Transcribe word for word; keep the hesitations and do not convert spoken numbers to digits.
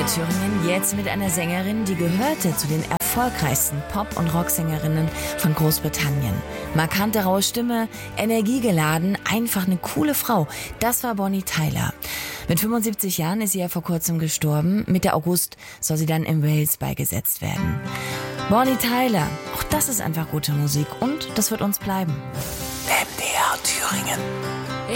der Thüringen jetzt mit einer Sängerin, die gehörte zu den erfolgreichsten Pop- und Rocksängerinnen von Großbritannien. Markante raue Stimme, energiegeladen, einfach eine coole Frau. Das war Bonnie Tyler. Mit fünfundsiebzig Jahren ist sie ja vor kurzem gestorben. Mitte August soll sie dann in Wales beigesetzt werden. Bonnie Tyler, auch das ist einfach gute Musik und das wird uns bleiben. M D R Thüringen.